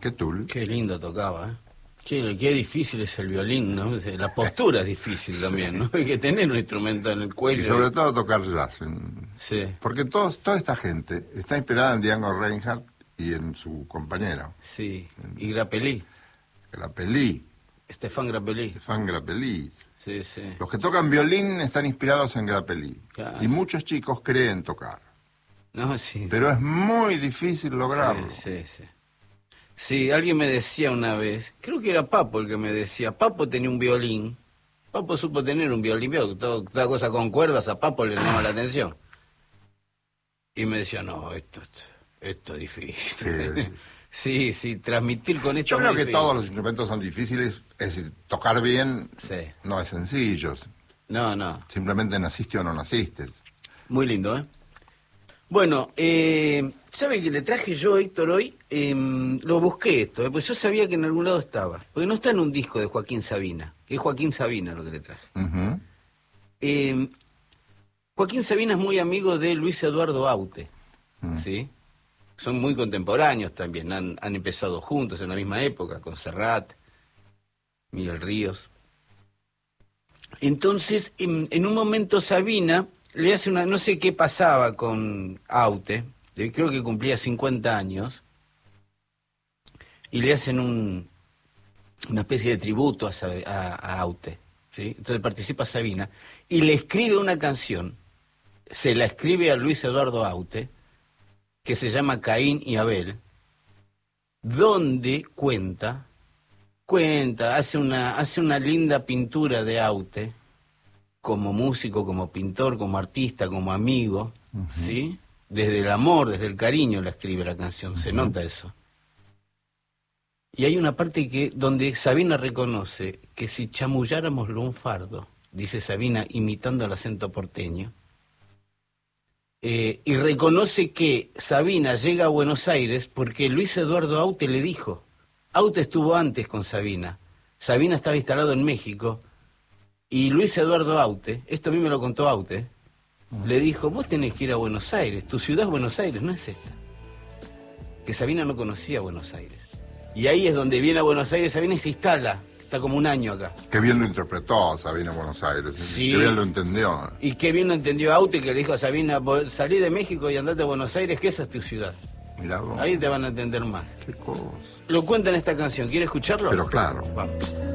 ¿Qué tul? Qué lindo tocaba, ¿eh? Qué difícil es el violín, ¿no? La postura es difícil también, ¿no? Hay que tener un instrumento en el cuello. Y sobre todo tocar jazz. Sí. Porque toda esta gente está inspirada en Django Reinhardt y en su compañero. Sí, y Grappelli. Grappelli. Stefan Grappelli. Stefan Grappelli. Sí, sí. Los que tocan violín están inspirados en Grappelli. Claro. Y muchos chicos creen tocar. No, sí. Pero es muy difícil lograrlo. Sí, sí, sí. Sí, alguien me decía una vez, creo que era Papo el que me decía, Papo tenía un violín. Papo supo tener un violín, veo, toda cosa con cuerdas a Papo le llamaba la atención. Y me decía, no, esto es difícil. Sí. Sí, transmitir con esto. Yo creo muy que difícil. todos los instrumentos son difíciles, es decir, tocar bien no es sencillo. No. Simplemente naciste o no naciste. Muy lindo, ¿eh? Bueno, ¿sabe qué le traje yo, Héctor, hoy? Lo busqué esto, pues yo sabía que en algún lado estaba. Porque no está en un disco de Joaquín Sabina, que es Joaquín Sabina lo que le traje. Uh-huh. Joaquín Sabina es muy amigo de Luis Eduardo Aute, ¿sí? Son muy contemporáneos también, han empezado juntos en la misma época, con Serrat, Miguel Ríos. Entonces, en un momento Sabina le hace no sé qué pasaba con Aute, creo que cumplía 50 años, y le hacen una especie de tributo a Aute, ¿sí? Entonces participa Sabina, y le escribe una canción, se la escribe a Luis Eduardo Aute, que se llama Caín y Abel, donde cuenta, hace una linda pintura de Aute, como músico, como pintor, como artista, como amigo, ¿sí? Desde el amor, desde el cariño la escribe la canción, se nota eso. Y hay una parte donde Sabina reconoce que si chamulláramos lunfardo, dice Sabina imitando el acento porteño, y reconoce que Sabina llega a Buenos Aires porque Luis Eduardo Aute le dijo. Aute estuvo antes con Sabina. Sabina estaba instalado en México. Y Luis Eduardo Aute, esto a mí me lo contó Aute, le dijo, vos tenés que ir a Buenos Aires. Tu ciudad es Buenos Aires, no es esta. Que Sabina no conocía Buenos Aires. Y ahí es donde viene a Buenos Aires Sabina y se instala. Está como un año acá. Qué bien lo interpretó Sabina en Buenos Aires. Sí. Qué bien lo entendió. Y qué bien lo entendió Aute, que le dijo a Sabina, salí de México y andate a Buenos Aires, que esa es tu ciudad. Mirá vos. Ahí te van a entender más. Qué cosa. Lo cuenta en esta canción. ¿Quiere escucharlo? Pero claro. Vamos.